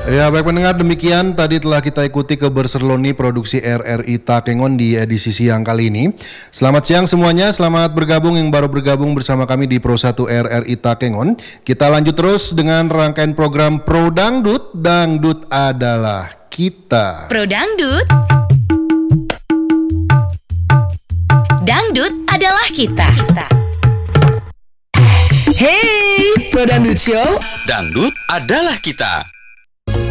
Ya, baik pendengar, demikian tadi telah kita ikuti keberserloni produksi RRI Takengon di edisi siang kali ini. Selamat siang semuanya, selamat bergabung yang baru bergabung bersama kami di Pro 1 RRI Takengon. Kita lanjut terus dengan rangkaian program Pro Dangdut. Dangdut adalah kita. Pro Dangdut. Dangdut adalah kita. Hey, Pro Dangdut Show. Dangdut adalah kita.